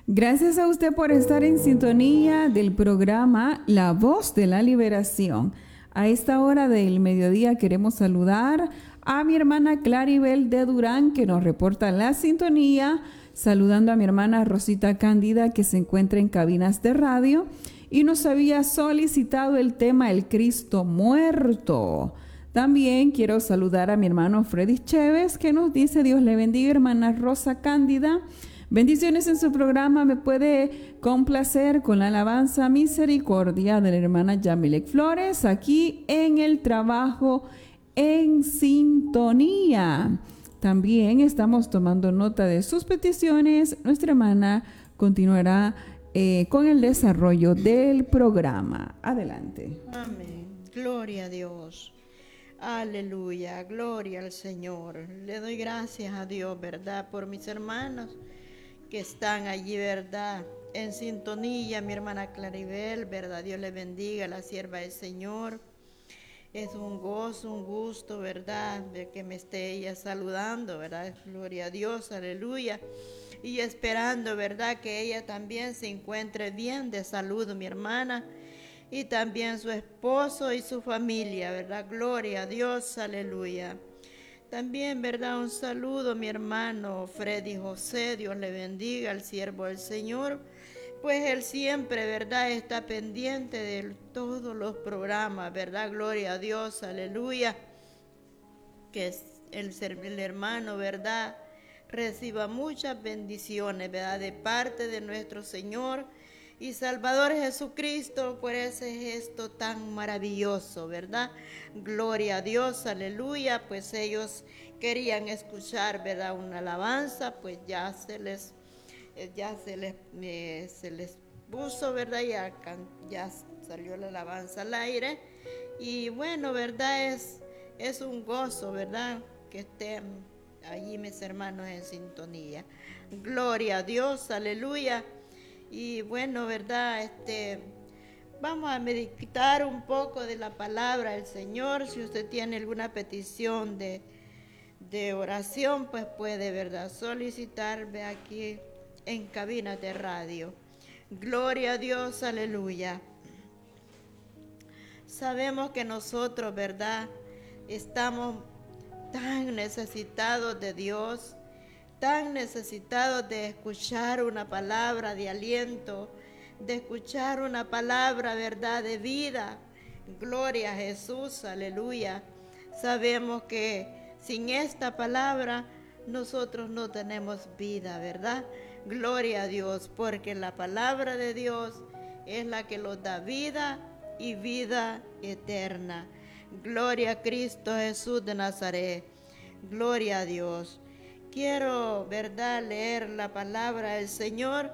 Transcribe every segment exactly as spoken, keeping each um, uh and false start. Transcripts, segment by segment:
Gracias a usted por estar en sintonía del programa La Voz de la Liberación. A esta hora del mediodía queremos saludar a mi hermana Claribel de Durán, que nos reporta la sintonía, saludando a mi hermana Rosita Cándida, que se encuentra en cabinas de radio y nos había solicitado el tema El Cristo Muerto. También quiero saludar a mi hermano Freddy Chévez, que nos dice: Dios le bendiga, hermana Rosa Cándida. Bendiciones en su programa. Me puede complacer con la alabanza Misericordia de la hermana Yamilek Flores, aquí en el trabajo en sintonía. También estamos tomando nota de sus peticiones. Nuestra hermana continuará eh, con el desarrollo del programa. Adelante. Amén. Gloria a Dios. Aleluya. Gloria al Señor. Le doy gracias a Dios, ¿verdad? Por mis hermanos que están allí, ¿verdad? En sintonía, mi hermana Claribel, ¿verdad? Dios le bendiga, la sierva del Señor. Es un gozo, un gusto, ¿verdad? De que me esté ella saludando, ¿verdad? Gloria a Dios, aleluya. Y esperando, ¿verdad? Que ella también se encuentre bien de salud, mi hermana. Y también su esposo y su familia, ¿verdad? Gloria a Dios, aleluya. También, ¿verdad? Un saludo, mi hermano Freddy José, Dios le bendiga, al siervo del Señor, pues él siempre, ¿verdad? Está pendiente de todos los programas, ¿verdad? Gloria a Dios, aleluya. Que el, el hermano, ¿verdad? Reciba muchas bendiciones, ¿verdad? De parte de nuestro Señor y Salvador Jesucristo, por ese gesto tan maravilloso, ¿verdad? Gloria a Dios, aleluya. Pues ellos querían escuchar, ¿verdad? Una alabanza, pues ya se les, ya se les, eh, se les puso, ¿verdad? Ya, ya salió la alabanza al aire. Y bueno, ¿verdad? Es, es un gozo, ¿verdad? Que estén allí mis hermanos en sintonía. Gloria a Dios, aleluya. Y bueno, ¿verdad? Este, vamos a meditar un poco de la palabra del Señor. Si usted tiene alguna petición de, de oración, pues puede, ¿verdad? Solicitarme aquí en cabina de radio. Gloria a Dios, aleluya. Sabemos que nosotros, ¿verdad? Estamos tan necesitados de Dios, tan necesitados de escuchar una palabra de aliento, de escuchar una palabra, ¿verdad?, de vida. Gloria a Jesús, aleluya. Sabemos que sin esta palabra nosotros no tenemos vida, ¿verdad? Gloria a Dios, porque la palabra de Dios es la que nos da vida y vida eterna. Gloria a Cristo Jesús de Nazaret. Gloria a Dios. Quiero, ¿verdad?, leer la palabra del Señor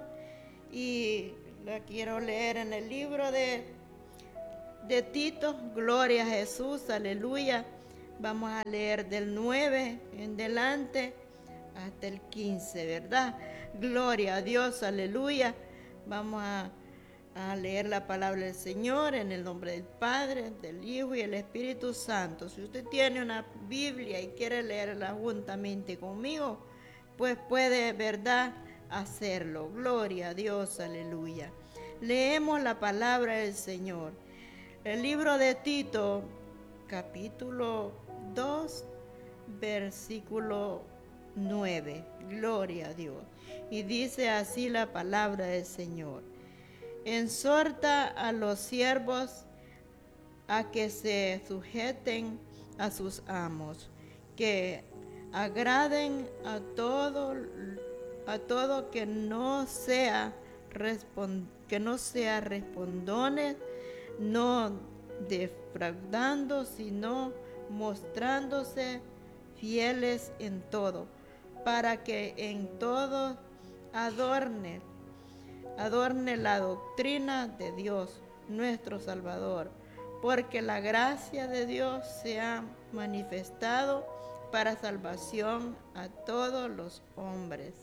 y la quiero leer en el libro de, de Tito. Gloria a Jesús, aleluya. Vamos a leer del nueve en delante hasta el quince, ¿verdad? Gloria a Dios, aleluya. Vamos a, a leer la palabra del Señor en el nombre del Padre, del Hijo y del Espíritu Santo. Si usted tiene una Biblia y quiere leerla juntamente conmigo, pues puede, ¿verdad?, hacerlo. Gloria a Dios, aleluya. Leemos la palabra del Señor. El libro de Tito, capítulo dos, versículo nueve. Gloria a Dios. Y dice así la palabra del Señor: exhorta a los siervos a que se sujeten a sus amos, que agraden a todo, a todo que no sea respond, que no sea respondones, no defraudando, sino mostrándose fieles en todo, para que en todo adorne, adorne la doctrina de Dios, nuestro Salvador, porque la gracia de Dios se ha manifestado para salvación a todos los hombres,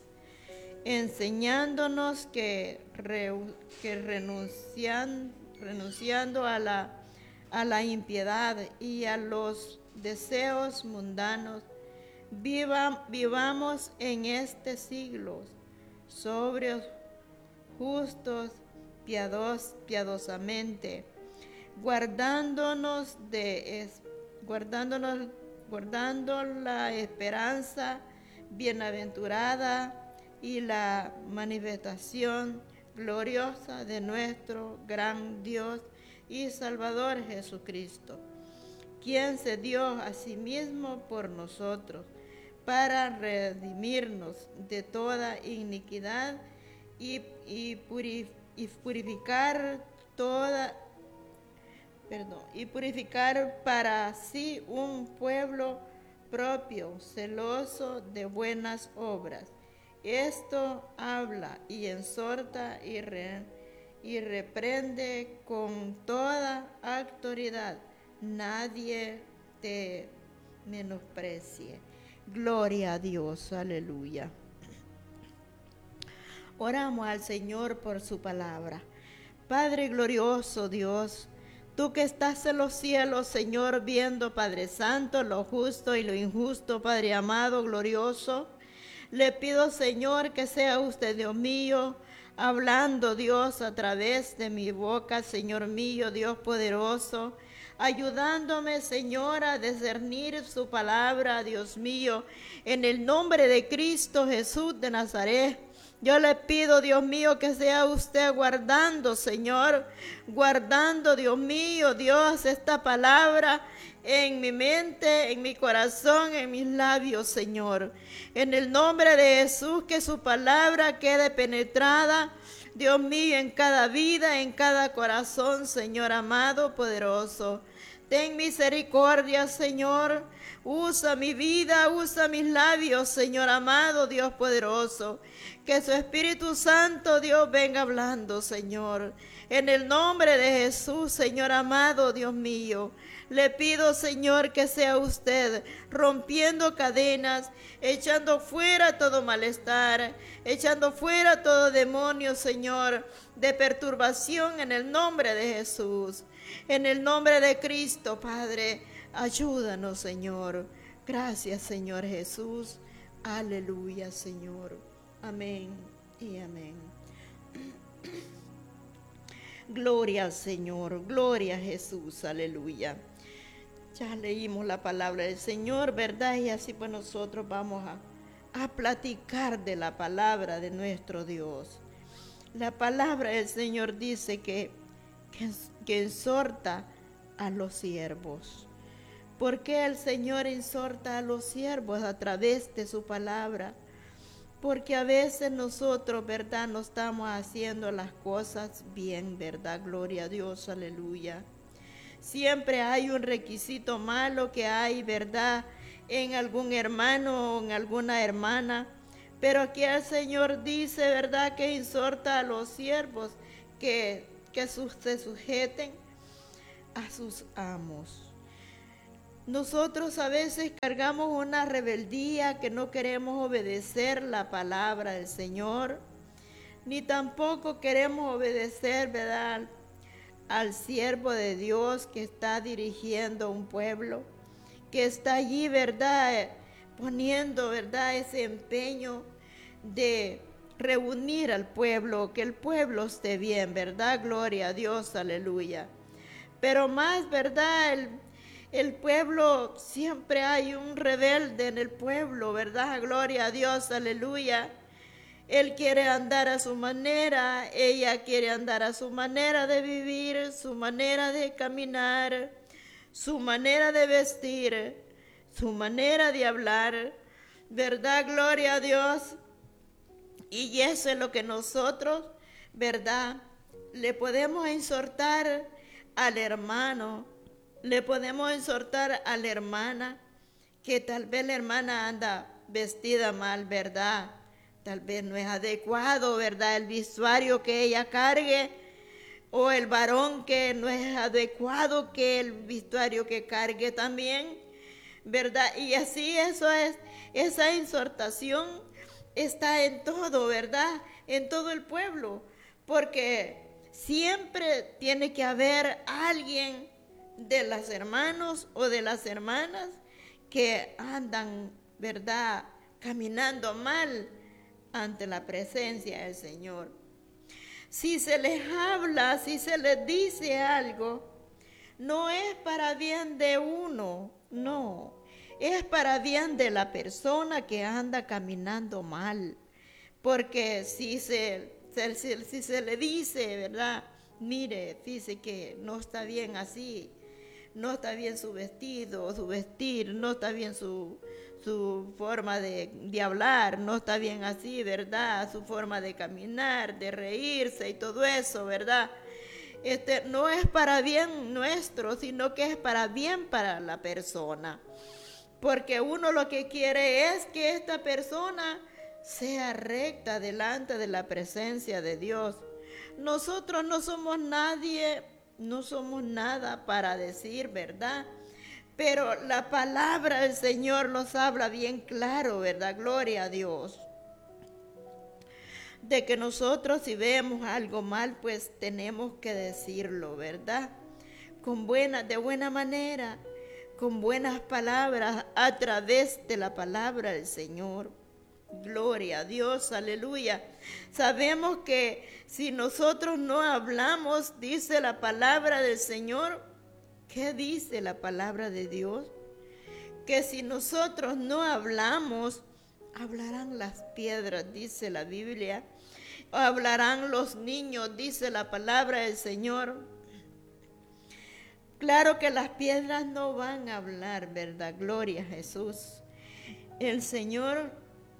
enseñándonos que, re, que renuncian, renunciando a la, a la impiedad y a los deseos mundanos, viva, vivamos en este siglo sobrios, justos, piados, piadosamente, guardándonos de es, guardándonos, guardando la esperanza bienaventurada y la manifestación gloriosa de nuestro gran Dios y Salvador Jesucristo, quien se dio a sí mismo por nosotros para redimirnos de toda iniquidad y, y, purif, y purificar toda perdón, y purificar para sí un pueblo propio, celoso de buenas obras. Esto habla y exhorta y, re, y reprende con toda autoridad. Nadie te menosprecie. Gloria a Dios, aleluya. Oramos al Señor por su palabra. Padre glorioso Dios, tú que estás en los cielos, Señor, viendo, Padre Santo, lo justo y lo injusto, Padre amado, glorioso, le pido, Señor, que sea usted, Dios mío, hablando, Dios, a través de mi boca, Señor mío, Dios poderoso, ayudándome, Señor, a discernir su palabra, Dios mío, en el nombre de Cristo Jesús de Nazaret. Yo le pido, Dios mío, que sea usted guardando, Señor, guardando, Dios mío, Dios, esta palabra en mi mente, en mi corazón, en mis labios, Señor. En el nombre de Jesús, que su palabra quede penetrada, Dios mío, en cada vida, en cada corazón, Señor amado, poderoso. Ten misericordia, Señor. Usa mi vida, usa mis labios, Señor amado, Dios poderoso. Que su Espíritu Santo, Dios, venga hablando, Señor. En el nombre de Jesús, Señor amado, Dios mío. Le pido, Señor, que sea usted rompiendo cadenas, echando fuera todo malestar, echando fuera todo demonio, Señor, de perturbación en el nombre de Jesús. En el nombre de Cristo, Padre, ayúdanos, Señor. Gracias, Señor Jesús. Aleluya, Señor. Amén y amén. Gloria al Señor, gloria a Jesús, aleluya. Ya leímos la palabra del Señor, ¿verdad? Y así pues nosotros vamos a, a platicar de la palabra de nuestro Dios. La palabra del Señor dice que, que, que exhorta a los siervos. ¿Por qué el Señor exhorta a los siervos a través de su palabra? Porque a veces nosotros, ¿verdad?, no estamos haciendo las cosas bien, ¿verdad? Gloria a Dios, aleluya. Siempre hay un requisito malo que hay, ¿verdad?, en algún hermano o en alguna hermana. Pero aquí el Señor dice, ¿verdad?, que exhorta a los siervos que, que se sujeten a sus amos. Nosotros a veces cargamos una rebeldía que no queremos obedecer la palabra del Señor, ni tampoco queremos obedecer, ¿verdad?, al siervo de Dios que está dirigiendo un pueblo, que está allí, ¿verdad?, poniendo, ¿verdad?, ese empeño de reunir al pueblo, que el pueblo esté bien, ¿verdad? Gloria a Dios, aleluya. Pero más, ¿verdad?, el El pueblo, siempre hay un rebelde en el pueblo, ¿verdad? Gloria a Dios, aleluya. Él quiere andar a su manera, ella quiere andar a su manera de vivir, su manera de caminar, su manera de vestir, su manera de hablar, ¿verdad? Gloria a Dios. Y eso es lo que nosotros, ¿verdad?, le podemos exhortar al hermano. Le podemos exhortar a la hermana, que tal vez la hermana anda vestida mal, ¿verdad? Tal vez no es adecuado, ¿verdad?, el vestuario que ella cargue, o el varón que no es adecuado que el vestuario que cargue también, ¿verdad? Y así eso es, esa exhortación está en todo, ¿verdad? En todo el pueblo, porque siempre tiene que haber alguien de los hermanos o de las hermanas que andan, ¿verdad?, caminando mal ante la presencia del Señor. Si se les habla, si se les dice algo, no es para bien de uno, no. Es para bien de la persona que anda caminando mal. Porque si se, se, si, si se le dice, ¿verdad? Mire, dice que no está bien así, no está bien su vestido, su vestir, no está bien su, su forma de, de hablar, no está bien así, ¿verdad? Su forma de caminar, de reírse y todo eso, ¿verdad? Este, no es para bien nuestro, sino que es para bien para la persona. Porque uno lo que quiere es que esta persona sea recta delante de la presencia de Dios. Nosotros no somos nadie, no somos nada para decir, ¿verdad? Pero la palabra del Señor nos habla bien claro, ¿verdad? Gloria a Dios. De que nosotros si vemos algo mal, pues tenemos que decirlo, ¿verdad? Con buena, de buena manera, con buenas palabras, a través de la palabra del Señor. Gloria a Dios, aleluya. Sabemos que si nosotros no hablamos, dice la palabra del Señor, ¿qué dice la palabra de Dios? Que si nosotros no hablamos, hablarán las piedras, dice la Biblia. Hablarán los niños, dice la palabra del Señor. Claro que las piedras no van a hablar, ¿verdad? Gloria a Jesús. El Señor,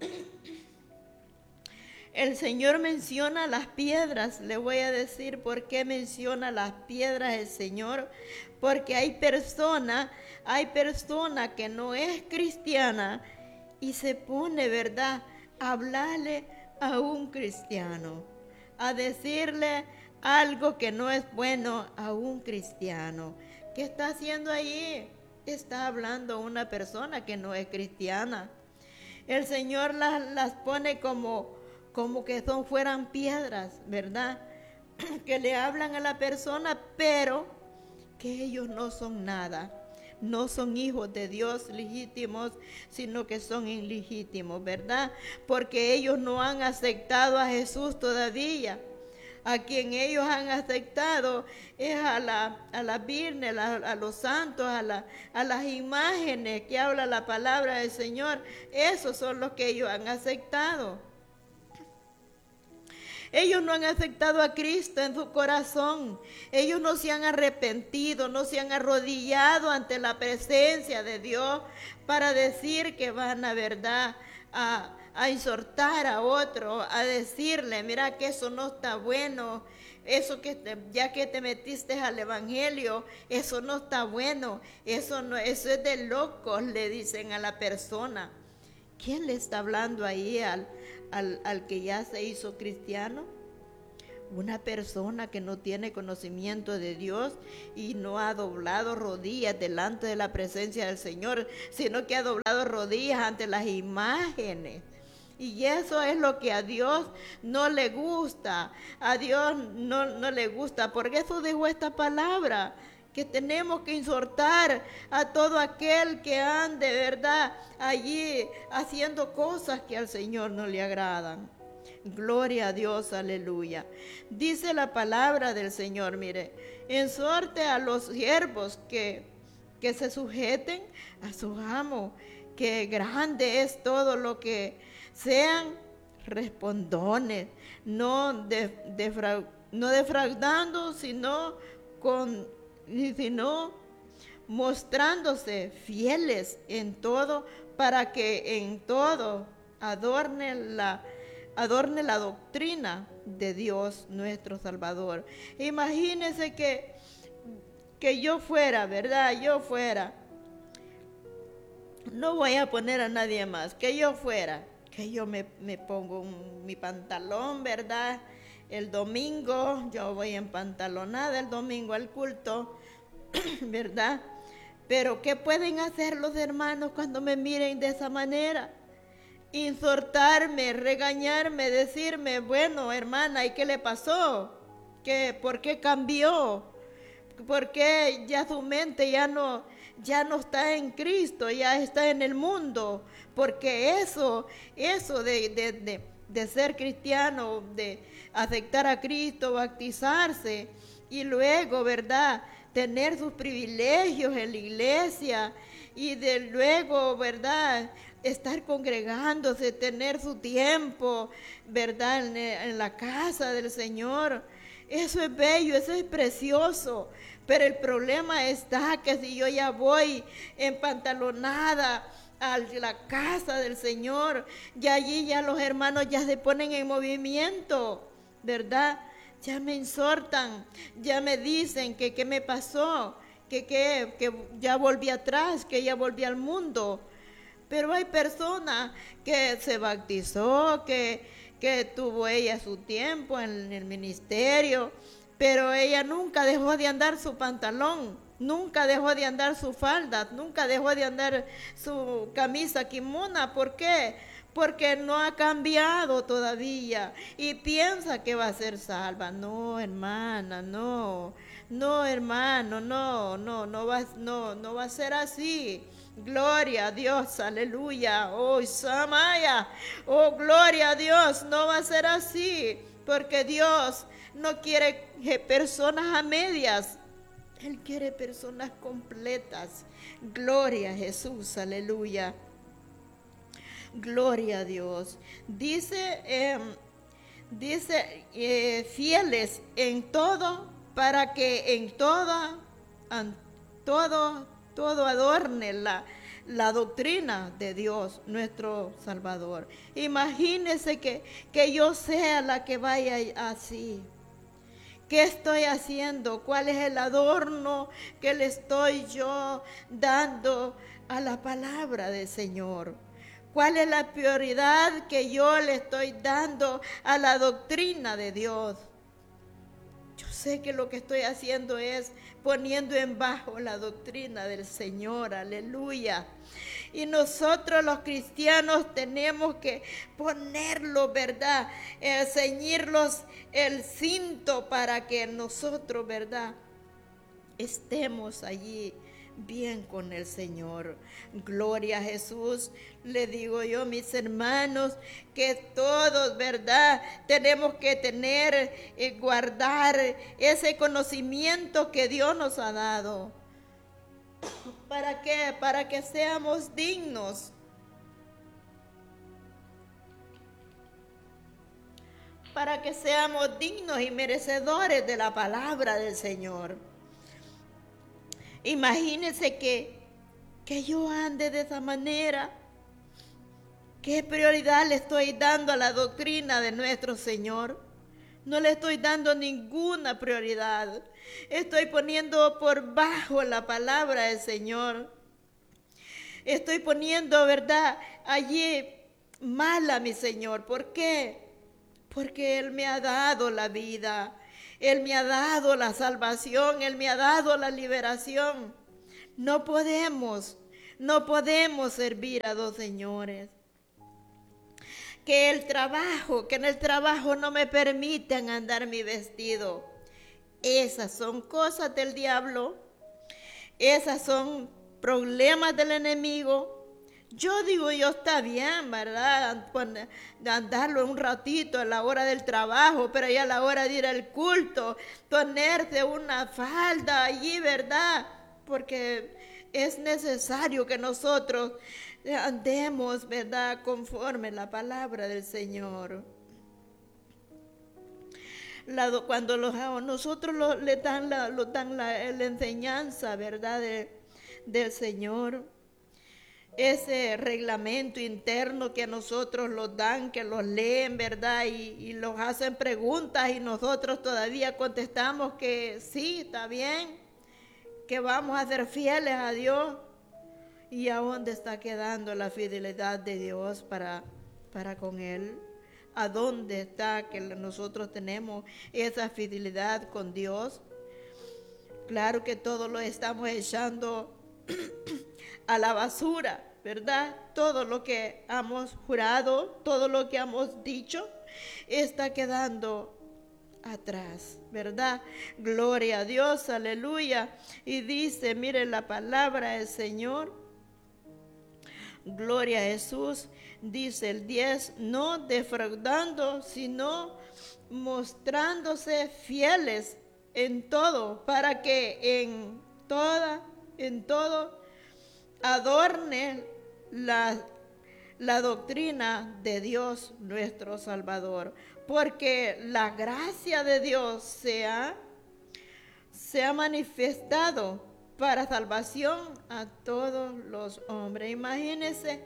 el Señor menciona las piedras. Le voy a decir por qué menciona las piedras el Señor. Porque hay persona, hay persona que no es cristiana y se pone, ¿verdad?, a hablarle a un cristiano, a decirle algo que no es bueno a un cristiano. ¿Qué está haciendo ahí? Está hablando a una persona que no es cristiana. El Señor las, las pone como, como que son, fueran piedras, ¿verdad? Que le hablan a la persona, pero que ellos no son nada. No son hijos de Dios legítimos, sino que son ilegítimos, ¿verdad? Porque ellos no han aceptado a Jesús todavía. A quien ellos han aceptado es a la, a la Virgen, a, a los santos, a, la, a las imágenes que habla la palabra del Señor. Esos son los que ellos han aceptado. Ellos no han aceptado a Cristo en su corazón. Ellos no se han arrepentido, no se han arrodillado ante la presencia de Dios para decir que van a verdad a, a exhortar a otro, a decirle, mira que eso no está bueno, eso que te, ya que te metiste al evangelio, eso no está bueno, eso no, eso es de locos, le dicen a la persona. ¿Quién le está hablando ahí al Al, al que ya se hizo cristiano? Una persona que no tiene conocimiento de Dios y no ha doblado rodillas delante de la presencia del Señor, sino que ha doblado rodillas ante las imágenes. Y eso es lo que a Dios no le gusta. A Dios no, no le gusta. Por eso dijo esta palabra, que tenemos que exhortar a todo aquel que ande, ¿verdad?, allí haciendo cosas que al Señor no le agradan. Gloria a Dios, aleluya. Dice la palabra del Señor, mire, exhorte a los siervos que, que se sujeten a su amo, que grande es todo lo que sean respondones, no, de, defra, no defraudando, sino con sino mostrándose fieles en todo, para que en todo adorne la, adorne la doctrina de Dios nuestro Salvador. Imagínense que, que yo fuera, ¿verdad? Yo fuera, no voy a poner a nadie más, que yo fuera, que yo me, me pongo un, mi pantalón, ¿verdad? El domingo, yo voy en pantalonada el domingo al culto, ¿verdad? Pero ¿qué pueden hacer los hermanos cuando me miren de esa manera? Insultarme, regañarme, decirme, bueno, hermana, ¿y qué le pasó? ¿Qué, ¿Por qué cambió? ¿Por qué ya su mente ya no, ya no está en Cristo, ya está en el mundo? Porque eso, eso de... de, de de ser cristiano, de aceptar a Cristo, bautizarse y luego, ¿verdad?, tener sus privilegios en la iglesia y de luego, ¿verdad?, estar congregándose, tener su tiempo, ¿verdad?, en, en la casa del Señor. Eso es bello, eso es precioso, pero el problema está que si yo ya voy empantalonada a la casa del Señor, ya allí ya los hermanos ya se ponen en movimiento, ¿verdad? Ya me exhortan, ya me dicen que qué me pasó, que, que, que ya volví atrás, que ya volví al mundo. Pero hay personas que se bautizó, que, que tuvo ella su tiempo en el ministerio, pero ella nunca dejó de andar su pantalón, nunca dejó de andar su falda, nunca dejó de andar su camisa kimona. ¿Por qué? Porque no ha cambiado todavía y piensa que va a ser salva. No, hermana, no, no, hermano, no, no, no va, no, no va a ser así. Gloria a Dios, aleluya. Oh, Samaya, oh, gloria a Dios, no va a ser así, porque Dios no quiere personas a medias. Él quiere personas completas. Gloria a Jesús, aleluya. Gloria a Dios. Dice, eh, dice eh, fieles en todo, para que en todo, en todo, todo adorne la, la doctrina de Dios, nuestro Salvador. Imagínese que, que yo sea la que vaya así. ¿Qué estoy haciendo? ¿Cuál es el adorno que le estoy yo dando a la palabra del Señor? ¿Cuál es la prioridad que yo le estoy dando a la doctrina de Dios? Yo sé que lo que estoy haciendo es poniendo en bajo la doctrina del Señor, aleluya. Y nosotros los cristianos tenemos que ponerlo, ¿verdad? Eh, ceñirlos el cinto para que nosotros, ¿verdad?, estemos allí bien con el Señor. Gloria a Jesús. Le digo yo, mis hermanos, que todos, ¿verdad?, tenemos que tener y eh, guardar ese conocimiento que Dios nos ha dado. ¿Para qué? Para que seamos dignos. Para que seamos dignos y merecedores de la palabra del Señor. Imagínense que, que yo ande de esa manera. ¿Qué prioridad le estoy dando a la doctrina de nuestro Señor? No le estoy dando ninguna prioridad. Estoy poniendo por bajo la palabra del Señor. Estoy poniendo, ¿verdad?, allí mal a mi Señor. ¿Por qué? Porque Él me ha dado la vida. Él me ha dado la salvación. Él me ha dado la liberación. No podemos, no podemos servir a dos señores. Que el trabajo, que en el trabajo no me permitan andar mi vestido. Esas son cosas del diablo. Esas son problemas del enemigo. Yo digo, yo está bien, ¿verdad?, andarlo un ratito a la hora del trabajo, pero ya a la hora de ir al culto, ponerse una falda allí, ¿verdad? Porque es necesario que nosotros andemos, ¿verdad?, conforme la palabra del Señor. La, cuando los, nosotros lo, le dan, la, lo dan la, la enseñanza, ¿verdad?, de, del Señor, ese reglamento interno que a nosotros los dan, que los leen, ¿verdad?, y, y los hacen preguntas y nosotros todavía contestamos que sí, está bien, que vamos a ser fieles a Dios. ¿Y a dónde está quedando la fidelidad de Dios para, para con Él? ¿A dónde está que nosotros tenemos esa fidelidad con Dios? Claro que todo lo estamos echando a la basura, ¿verdad? Todo lo que hemos jurado, todo lo que hemos dicho, está quedando atrás, ¿verdad? Gloria a Dios, aleluya. Y dice, mire la palabra del Señor. Gloria a Jesús, dice el diez, no defraudando, sino mostrándose fieles en todo, para que en toda, en todo adorne la, la doctrina de Dios nuestro Salvador, porque la gracia de Dios se ha, se ha manifestado para salvación a todos los hombres. Imagínense,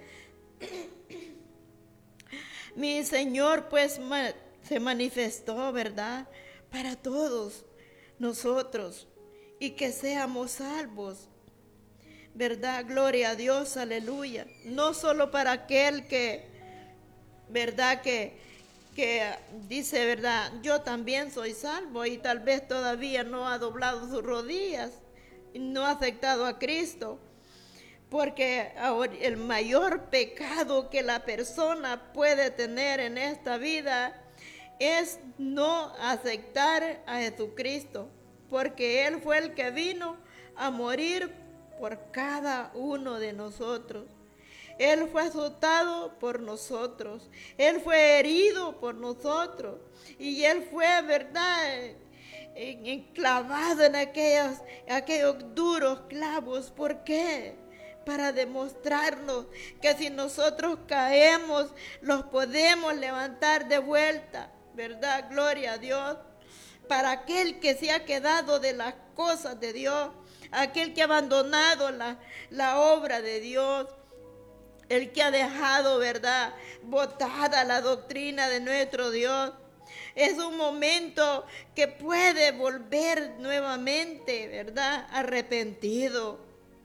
mi Señor pues se manifestó, ¿verdad?, para todos nosotros y que seamos salvos, ¿verdad? Gloria a Dios, aleluya. No solo para aquel que, ¿verdad?, que, que dice, ¿verdad?, yo también soy salvo y tal vez todavía no ha doblado sus rodillas, no ha aceptado a Cristo, porque el mayor pecado que la persona puede tener en esta vida es no aceptar a Jesucristo, porque Él fue el que vino a morir por cada uno de nosotros. Él fue azotado por nosotros, Él fue herido por nosotros, y Él fue, ¿verdad?, enclavado en aquellos, aquellos duros clavos. ¿Por qué? Para demostrarnos que si nosotros caemos, los podemos levantar de vuelta, ¿verdad? Gloria a Dios. Para aquel que se ha quedado de las cosas de Dios, aquel que ha abandonado la, la obra de Dios, el que ha dejado, ¿verdad?, botada la doctrina de nuestro Dios. Es un momento que puede volver nuevamente, ¿verdad?, arrepentido,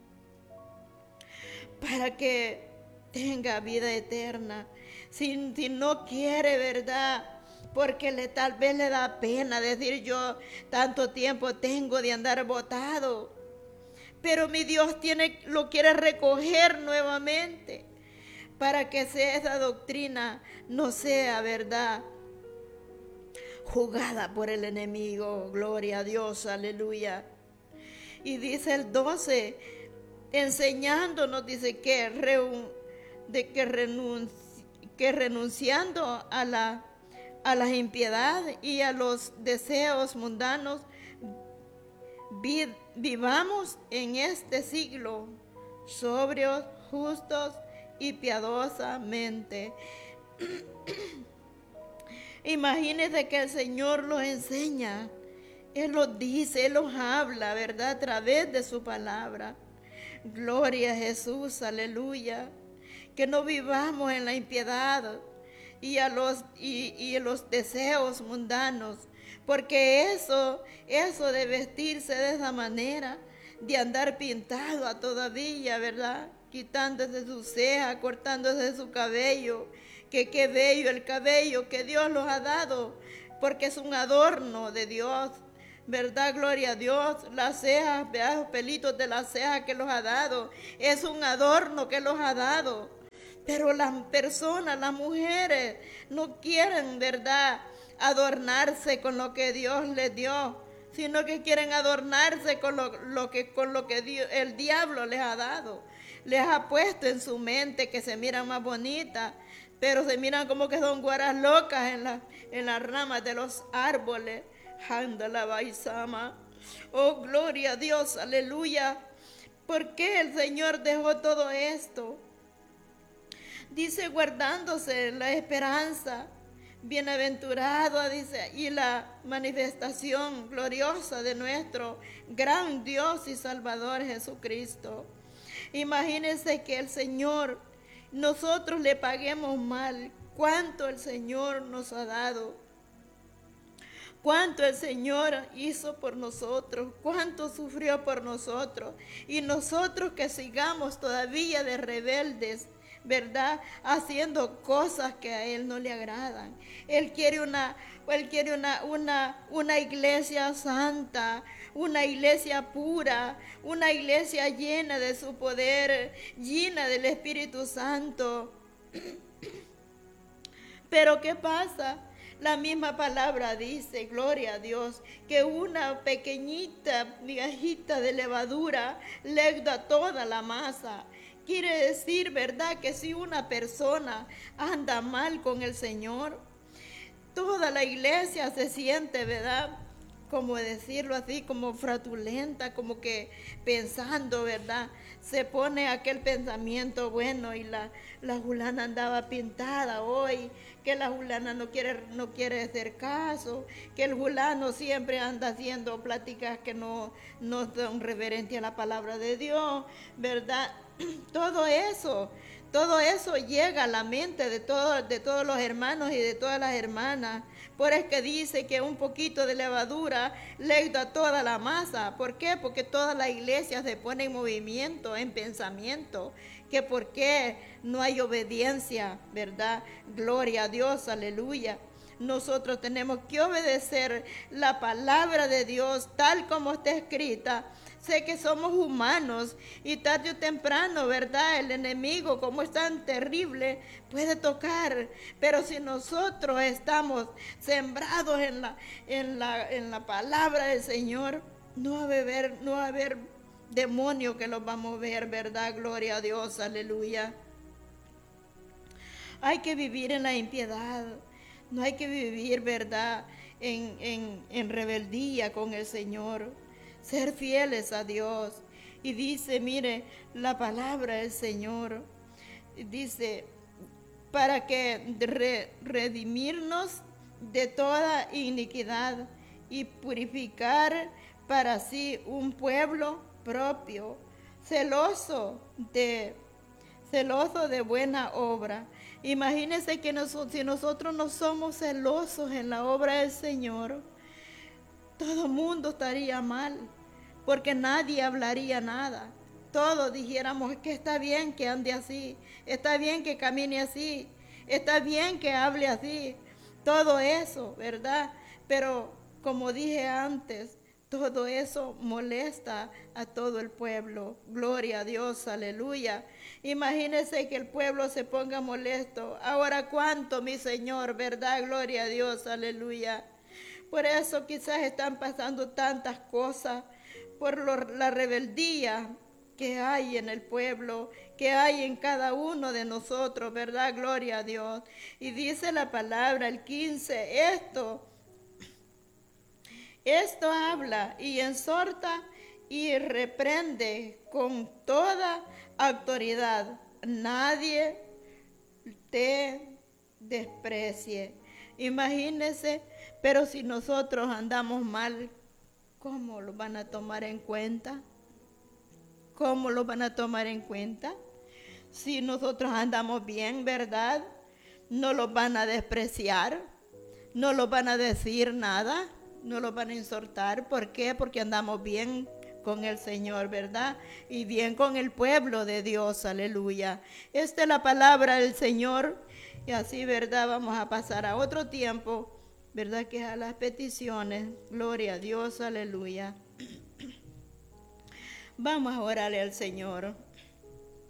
para que tenga vida eterna. Si, si no quiere, ¿verdad?, porque le, tal vez le da pena decir, yo tanto tiempo tengo de andar botado, pero mi Dios tiene, lo quiere recoger nuevamente, para que sea esa doctrina no sea, ¿verdad?, jugada por el enemigo. Gloria a Dios, aleluya. Y dice el doce, enseñándonos, dice que, reun, de que, renunci, que renunciando a la, a la impiedad y a los deseos mundanos, vi, vivamos en este siglo sobrios, justos y piadosamente. Imagínense que el Señor los enseña, Él los dice, Él los habla, ¿verdad?, a través de su palabra. Gloria a Jesús, aleluya. Que no vivamos en la impiedad y a los, y, y los deseos mundanos, porque eso, eso de vestirse de esa manera, de andar pintado a todavía, ¿verdad?, quitándose su ceja, cortándose su cabello, que qué bello el cabello que Dios los ha dado, porque es un adorno de Dios, ¿verdad? Gloria a Dios. Las cejas, vean los pelitos de las cejas que los ha dado, es un adorno que los ha dado. Pero las personas, las mujeres, no quieren, ¿verdad?, adornarse con lo que Dios les dio, sino que quieren adornarse con lo, lo que, con lo que Dios, el diablo les ha dado. Les ha puesto en su mente que se miran más bonitas, pero se miran como que son guaras locas en, la, en las ramas de los árboles. Handala baisama. Oh, gloria a Dios, aleluya. ¿Por qué el Señor dejó todo esto? Dice, guardándose la esperanza, bienaventurado, dice, y la manifestación gloriosa de nuestro gran Dios y Salvador Jesucristo. Imagínense que el Señor, nosotros le paguemos mal, cuánto el Señor nos ha dado, cuánto el Señor hizo por nosotros, cuánto sufrió por nosotros, y nosotros que sigamos todavía de rebeldes, ¿verdad?, haciendo cosas que a Él no le agradan. Él quiere una, Él quiere una, una, una iglesia santa, una iglesia pura, una iglesia llena de su poder, llena del Espíritu Santo. Pero ¿qué pasa? La misma palabra dice, gloria a Dios, que una pequeñita migajita de levadura legda toda la masa. quiere decir, ¿verdad?, que si una persona anda mal con el Señor, toda la iglesia se siente, ¿verdad?, como decirlo así, como fraudulenta, como que pensando, ¿verdad? Se pone aquel pensamiento, bueno, y la, la fulana andaba pintada hoy, que la fulana no quiere, no quiere hacer caso, que el fulano siempre anda haciendo pláticas que no, no son reverentes a la palabra de Dios, ¿verdad? Todo eso, todo eso llega a la mente de, todo, de todos los hermanos y de todas las hermanas. Por eso que dice que un poquito de levadura leuda a toda la masa. ¿Por qué? Porque toda la iglesia se pone en movimiento, en pensamiento. Que por qué no hay obediencia, ¿verdad? Gloria a Dios, aleluya. Nosotros tenemos que obedecer la palabra de Dios tal como está escrita. Sé que somos humanos y tarde o temprano, ¿verdad? El enemigo, como es tan terrible, puede tocar. Pero si nosotros estamos sembrados en la, en la, en la palabra del Señor, no va a haber, no va a haber demonio que los va a mover, ¿verdad? Gloria a Dios, aleluya. Hay que vivir en la impiedad. No hay que vivir, ¿verdad?, en, en, en rebeldía con el Señor. Ser fieles a Dios. Y dice, mire, la palabra del Señor, dice, para que re, redimirnos de toda iniquidad y purificar para sí un pueblo propio, celoso de, celoso de buena obra. Imagínense que nosotros, si nosotros no somos celosos en la obra del Señor, todo el mundo estaría mal, porque nadie hablaría nada. Todos dijéramos que está bien que ande así, está bien que camine así, está bien que hable así, todo eso, ¿verdad? Pero como dije antes, todo eso molesta a todo el pueblo. Gloria a Dios, aleluya. Imagínense que el pueblo se ponga molesto. Ahora cuánto, mi Señor, ¿verdad? Gloria a Dios, aleluya. Por eso quizás están pasando tantas cosas, por lo, la rebeldía que hay en el pueblo, que hay en cada uno de nosotros, ¿verdad? Gloria a Dios. Y dice la palabra, el quince, esto, esto habla y exhorta y reprende con toda autoridad. Nadie te desprecie. Imagínense, pero si nosotros andamos mal, ¿cómo lo van a tomar en cuenta? ¿Cómo lo van a tomar en cuenta? Si nosotros andamos bien, ¿verdad? No los van a despreciar, no los van a decir nada, no los van a insultar. ¿Por qué? Porque andamos bien con el Señor, ¿verdad? Y bien con el pueblo de Dios, aleluya. Esta es la palabra del Señor. Y así, ¿verdad? Vamos a pasar a otro tiempo, ¿verdad? Que es a las peticiones. Gloria a Dios, aleluya. Vamos a orarle al Señor.